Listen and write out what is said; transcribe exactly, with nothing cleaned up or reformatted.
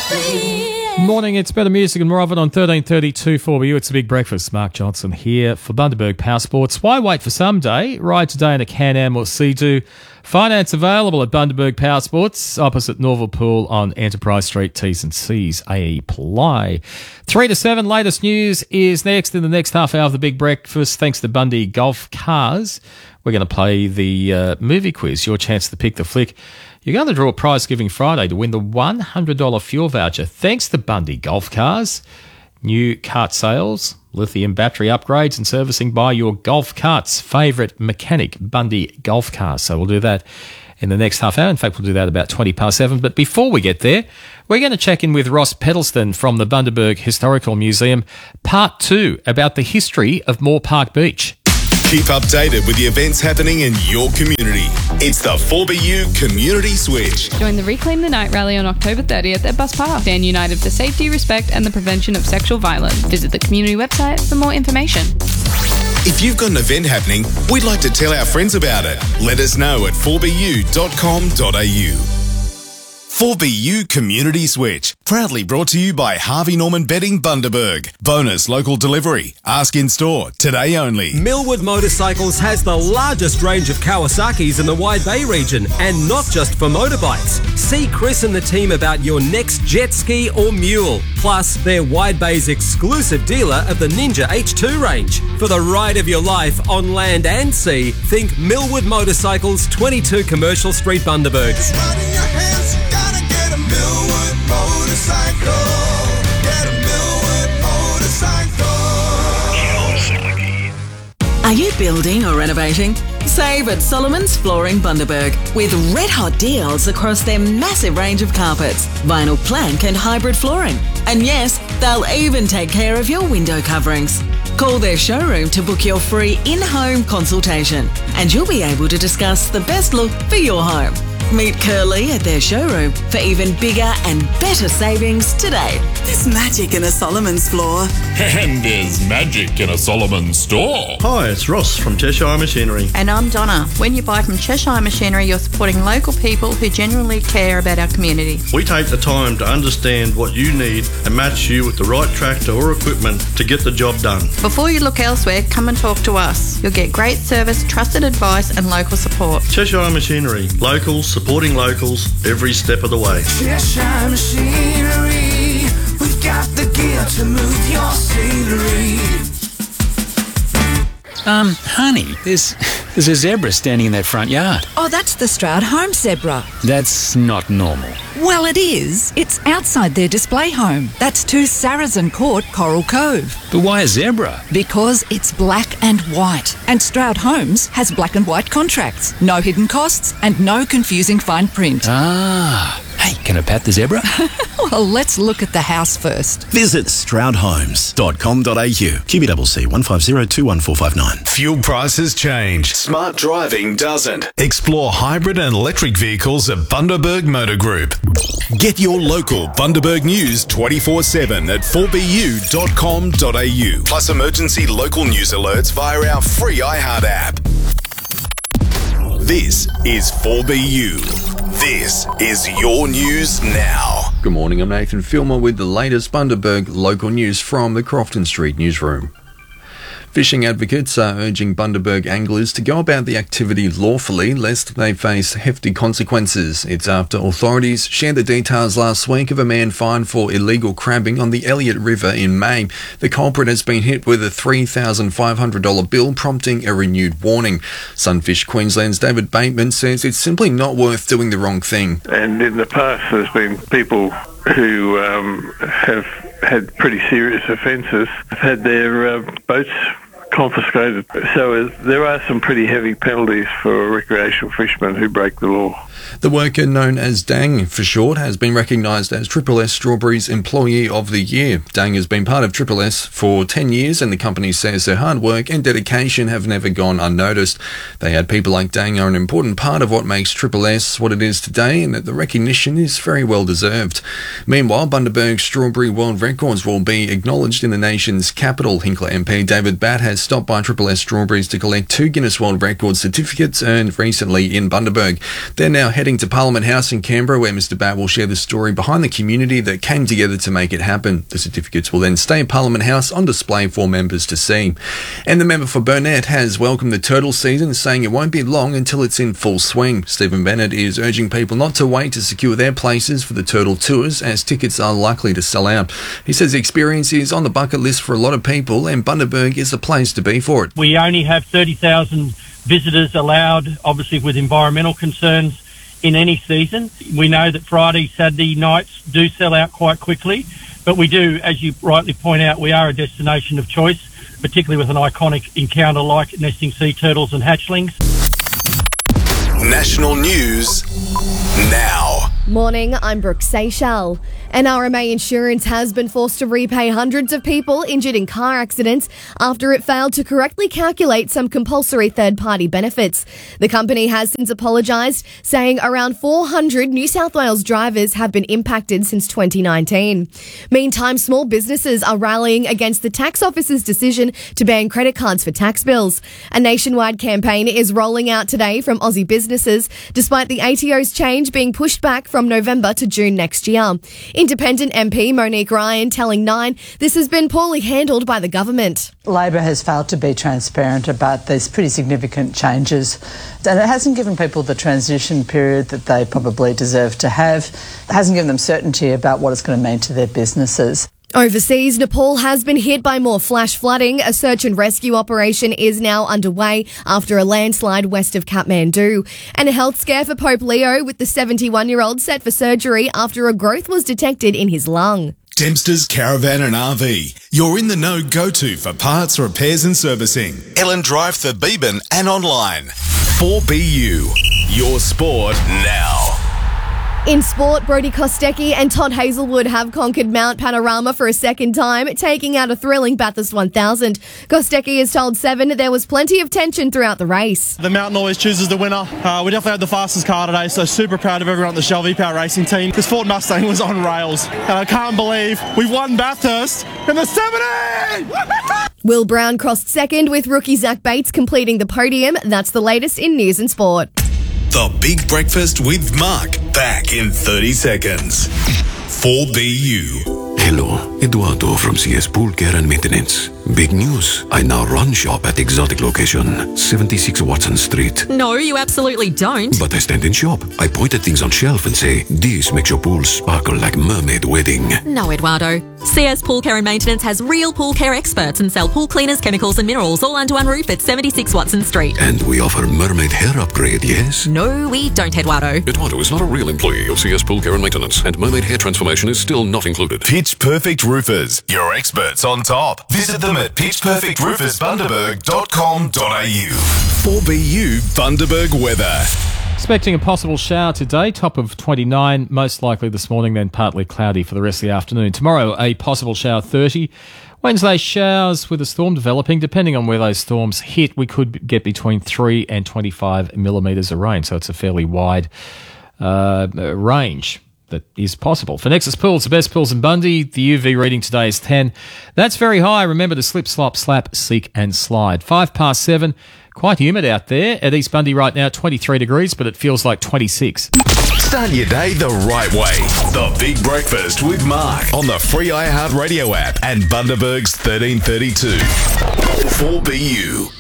Morning, it's better music and more of it on thirteen thirty-two four B U. It's a big breakfast. Mark Johnson here for Bundaberg Power Sports. Why wait for someday? Ride today in a Can-Am or Sea-Doo. Finance available at Bundaberg Power Sports, opposite Norval Pool on Enterprise Street. T's and C's apply. Three to seven, latest news is next in the next half hour of the big breakfast. Thanks to Bundy Golf Cars. We're going to play the uh, movie quiz, your chance to pick the flick. You're going to draw a prize giving Friday to win the one hundred dollars fuel voucher. Thanks to Bundy Golf Cars. New kart sales, lithium battery upgrades and servicing by your golf cart's favourite mechanic, Bundy Golf Cars. So we'll do that in the next half hour. In fact, we'll do that about twenty past seven. But before we get there, we're going to check in with Ross Pedleston from the Bundaberg Historical Museum, part two about the history of Moore Park Beach. Keep updated with the events happening in your community. It's the four B U Community Switch. Join the Reclaim the Night rally on October thirtieth at Bus Park. Stand united for safety, respect and the prevention of sexual violence. Visit the community website for more information. If you've got an event happening, we'd like to tell our friends about it. Let us know at four b u dot com dot a u. four B U Community Switch. Proudly brought to you by Harvey Norman Bedding Bundaberg. Bonus local delivery. Ask in store. Today only. Millwood Motorcycles has the largest range of Kawasaki's in the Wide Bay region, and not just for motorbikes. See Chris and the team about your next jet ski or mule. Plus, they're Wide Bay's exclusive dealer of the Ninja H two range. For the ride of your life on land and sea, think Millwood Motorcycles, twenty-two Commercial Street, Bundaberg. Millwood Motorcycle. Get a Millwood Motorcycle. Are you building or renovating? Save at Solomon's Flooring Bundaberg with red hot deals across their massive range of carpets, vinyl plank and hybrid flooring. And yes, they'll even take care of your window coverings. Call their showroom to book your free in-home consultation and you'll be able to discuss the best look for your home. Meet Curly at their showroom for even bigger and better savings today. There's magic in a Solomon's floor. And there's magic in a Solomon's store. Hi, it's Ross from Cheshire Machinery. And I'm Donna. When you buy from Cheshire Machinery, you're supporting local people who genuinely care about our community. We take the time to understand what you need and match you with the right tractor or equipment to get the job done. Before you look elsewhere, come and talk to us. You'll get great service, trusted advice and local support. Cheshire Machinery. Locals supporting locals every step of the way. Cheshire Machinery. We've got the gear to move your scenery. Um, honey, there's there's a zebra standing in that front yard. Oh, that's the Stroud home zebra. That's not normal. Well, it is. It's outside their display home. That's two Saracen Court, Coral Cove. But why a zebra? Because it's black and white. And Stroud Homes has black and white contracts. No hidden costs and no confusing fine print. Ah. Hey, can I pat the zebra? Well, let's look at the house first. Visit stroud homes dot com dot a u. Q B C C one five zero two one four five nine. Fuel prices change. Smart driving doesn't. Explore hybrid and electric vehicles at Bundaberg Motor Group. Get your local Bundaberg news twenty-four seven at four b u dot com dot a u. Plus emergency local news alerts via our free iHeart app. This is four B U. This is your news now. Good morning, I'm Nathan Filmer with the latest Bundaberg local news from the Crofton Street newsroom. Fishing advocates are urging Bundaberg anglers to go about the activity lawfully lest they face hefty consequences. It's after authorities shared the details last week of a man fined for illegal crabbing on the Elliott River in May. The culprit has been hit with a three thousand five hundred dollars bill, prompting a renewed warning. Sunfish Queensland's David Bateman says it's simply not worth doing the wrong thing. And in the past there's been people who um, have had pretty serious offences, have had their uh, boats confiscated. So uh, there are some pretty heavy penalties for recreational fishermen who break the law. The worker, known as Dang for short, has been recognised as Triple S Strawberry's Employee of the Year. Dang has been part of Triple S for ten years and the company says their hard work and dedication have never gone unnoticed. They add people like Dang are an important part of what makes Triple S what it is today and that the recognition is very well deserved. Meanwhile, Bundaberg Strawberry World Records will be acknowledged in the nation's capital. Hinkler M P David Batt has has stopped by Triple S Strawberries to collect two Guinness World Record certificates earned recently in Bundaberg. They're now heading to Parliament House in Canberra, where Mister Bat will share the story behind the community that came together to make it happen. The certificates will then stay in Parliament House on display for members to see. And the member for Burnett has welcomed the turtle season, saying it won't be long until it's in full swing. Stephen Bennett is urging people not to wait to secure their places for the turtle tours, as tickets are likely to sell out. He says the experience is on the bucket list for a lot of people, and Bundaberg is the place to be for it. We only have thirty thousand visitors allowed, obviously with environmental concerns, in any season. We know that Friday, Saturday nights do sell out quite quickly, but we do, as you rightly point out, we are a destination of choice, particularly with an iconic encounter like nesting sea turtles and hatchlings. National news now. Morning, I'm Brooke Seychelles. N R M A Insurance has been forced to repay hundreds of people injured in car accidents after it failed to correctly calculate some compulsory third-party benefits. The company has since apologised, saying around four hundred New South Wales drivers have been impacted since twenty nineteen. Meantime, small businesses are rallying against the tax office's decision to ban credit cards for tax bills. A nationwide campaign is rolling out today from Aussie businesses, despite the A T O's change being pushed back from November to June next year. Independent M P Monique Ryan telling Nine this has been poorly handled by the government. Labor has failed to be transparent about these pretty significant changes, and it hasn't given people the transition period that they probably deserve to have. It hasn't given them certainty about what it's going to mean to their businesses. Overseas, Nepal has been hit by more flash flooding. A search and rescue operation is now underway after a landslide west of Kathmandu. And a health scare for Pope Leo, with the seventy-one-year-old set for surgery after a growth was detected in his lung. Dempster's Caravan and R V. You're in the know go-to for parts, repairs and servicing. Ellen Drive, Thurbeban and online. four B U. Your sport now. In sport, Brodie Kostecki and Todd Hazelwood have conquered Mount Panorama for a second time, taking out a thrilling Bathurst one thousand. Kostecki has told Seven there was plenty of tension throughout the race. The mountain always chooses the winner. Uh, we definitely had the fastest car today, so super proud of everyone on the Shell V-Power Racing team. This Ford Mustang was on rails, and I can't believe we've won Bathurst in the seventy! Will Brown crossed second, with rookie Zach Bates completing the podium. That's the latest in news and sport. The Big Breakfast with Mark, back in thirty seconds. four B U. Hello, Eduardo from C S Pool Care and Maintenance. Big news, I now run shop at exotic location, seventy-six Watson Street. No, you absolutely don't. But I stand in shop. I point at things on shelf and say, this makes your pool sparkle like mermaid wedding. No, Eduardo. C S Pool Care and Maintenance has real pool care experts and sell pool cleaners, chemicals and minerals all under one roof at seventy-six Watson Street. And we offer mermaid hair upgrade, yes? No, we don't, Eduardo. Eduardo is not a real employee of C S Pool Care and Maintenance, and mermaid hair transformation is still not included. Pitch Perfect Roofers, your experts on top. Visit them at pitch perfect roofers bundaberg dot com dot a u. four B U Bundaberg weather. Expecting a possible shower today, top of twenty-nine, most likely this morning, then partly cloudy for the rest of the afternoon. Tomorrow, a possible shower, thirty. Wednesday, showers with a storm developing. Depending on where those storms hit, we could get between three and twenty-five millimetres of rain, so it's a fairly wide uh, range that is possible. For Nexus Pools, the best pools in Bundy, the U V reading today is ten. That's very high. Remember to slip, slop, slap, seek and slide. Five past seven. Quite humid out there at East Bundy right now, twenty-three degrees, but it feels like twenty-six. Start your day the right way. The Big Breakfast with Mark on the free iHeartRadio app and Bundaberg's thirteen thirty-two. four B U.